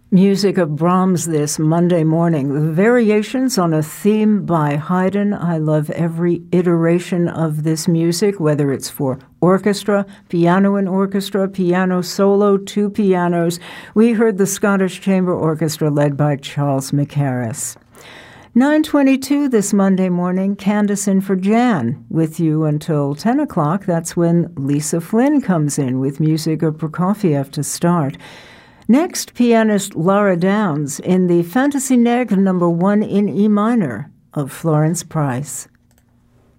Music of Brahms this Monday morning. The variations on a theme by Haydn. I love every iteration of this music, whether it's for orchestra, piano and orchestra, piano solo, two pianos. We heard the Scottish Chamber Orchestra led by Charles Mackerras. 9:22 this Monday morning, Candace in for Jan, with you until 10 o'clock. That's when Lisa Flynn comes in with music of Prokofiev to start. Next, pianist Laura Downs in the Fantasy Negre No. 1 in E minor of Florence Price.